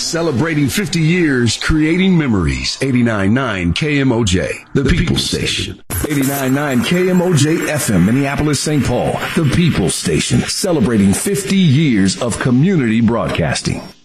Celebrating 50 years, creating memories. 89.9 KMOJ, the People's Station. 89.9 KMOJ FM, Minneapolis, St. Paul, the People's Station. Celebrating 50 years of community broadcasting.